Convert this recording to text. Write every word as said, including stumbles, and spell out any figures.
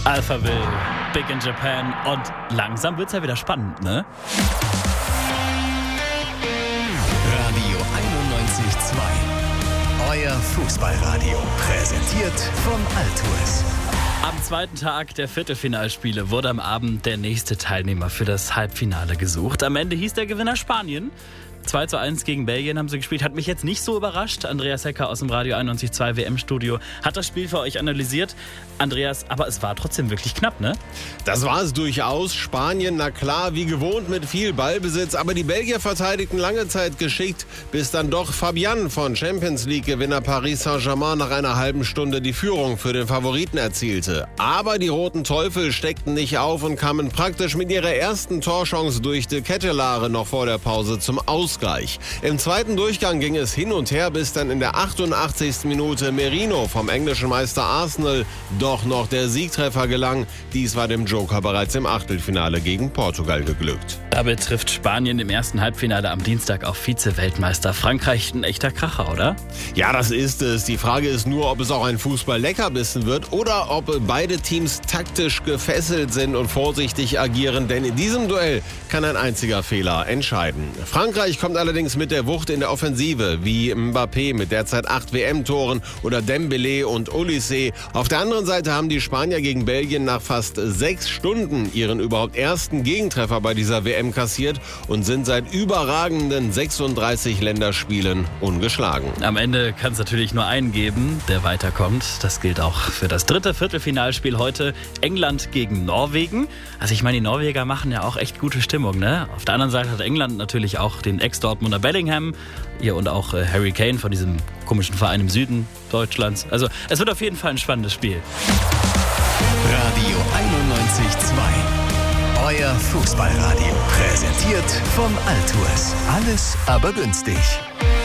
Alphaville, Big in Japan und langsam wird's ja wieder spannend, ne? Radio einundneunzig Komma zwei. Euer Fußballradio. Präsentiert von Altues. Am zweiten Tag der Viertelfinalspiele wurde am Abend der nächste Teilnehmer für das Halbfinale gesucht. Am Ende hieß der Gewinner Spanien. zwei zu eins gegen Belgien haben sie gespielt. Hat mich jetzt nicht so überrascht. Andreas Hecker aus dem Radio einundneunzig Komma zwei W M-Studio hat das Spiel für euch analysiert. Andreas, aber es war trotzdem wirklich knapp, ne? Das war es durchaus. Spanien, na klar, wie gewohnt mit viel Ballbesitz. Aber die Belgier verteidigten lange Zeit geschickt, bis dann doch Fabian von Champions League-Gewinner Paris Saint-Germain nach einer halben Stunde die Führung für den Favoriten erzielte. Aber die Roten Teufel steckten nicht auf und kamen praktisch mit ihrer ersten Torchance durch de Ketelaere noch vor der Pause zum Ausgleich. Im zweiten Durchgang ging es hin und her, bis dann in der achtundachtzigsten Minute Merino vom englischen Meister Arsenal doch noch der Siegtreffer gelang. Dies war dem Joker bereits im Achtelfinale gegen Portugal geglückt. Damit trifft Spanien im ersten Halbfinale am Dienstag auf Vize-Weltmeister Frankreich. Ein echter Kracher, oder? Ja, das ist es. Die Frage ist nur, ob es auch ein Fußball-Leckerbissen wird oder ob beide Teams taktisch gefesselt sind und vorsichtig agieren, denn in diesem Duell kann ein einziger Fehler entscheiden. Frankreich kommt allerdings mit der Wucht in der Offensive, wie Mbappé mit derzeit acht W M-Toren oder Dembélé und Olysée. Auf der anderen Seite haben die Spanier gegen Belgien nach fast sechs Stunden ihren überhaupt ersten Gegentreffer bei dieser W M kassiert und sind seit überragenden sechsunddreißig Länderspielen ungeschlagen. Am Ende kann es natürlich nur einen geben, der weiterkommt. Das gilt auch für das dritte Viertelfinalspiel heute. England gegen Norwegen. Also ich meine, die Norweger machen ja auch echt gute Stimmung, ne? Auf der anderen Seite hat England natürlich auch den Ex-Dortmunder Bellingham. Ja, und auch äh, Harry Kane von diesem komischen Verein im Süden Deutschlands. Also es wird auf jeden Fall ein spannendes Spiel. Radio einundneunzig Komma zwei. Euer Fußballradio. Präsentiert von Altues. Alles aber günstig.